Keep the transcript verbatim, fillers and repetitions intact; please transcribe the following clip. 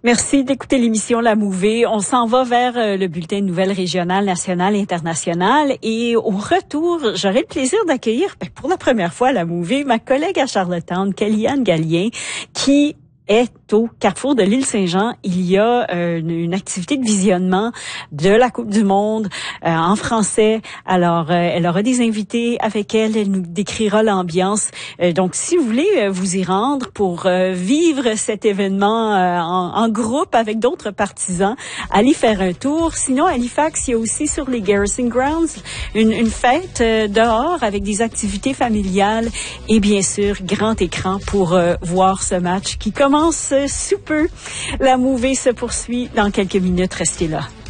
Merci d'écouter l'émission La Mouvée. On s'en va vers euh, le bulletin de nouvelles régionales, nationales et internationales. Et au retour, j'aurai le plaisir d'accueillir, ben, pour la première fois à La Mouvée, ma collègue à Charlottetown, Kellyanne Gallien, qui est au carrefour de l'île Saint-Jean. Il y a euh, une, une activité de visionnement de la Coupe du Monde euh, en français. Alors, euh, elle aura des invités avec elle. Elle nous décrira l'ambiance. Euh, donc, si vous voulez euh, vous y rendre pour euh, vivre cet événement euh, en, en groupe avec d'autres partisans, allez faire un tour. Sinon, à Halifax, il y a aussi sur les Garrison Grounds une, une fête euh, dehors avec des activités familiales et bien sûr, grand écran pour euh, voir ce match qui commence sous peu. La Mouvée se poursuit dans quelques minutes. Restez là.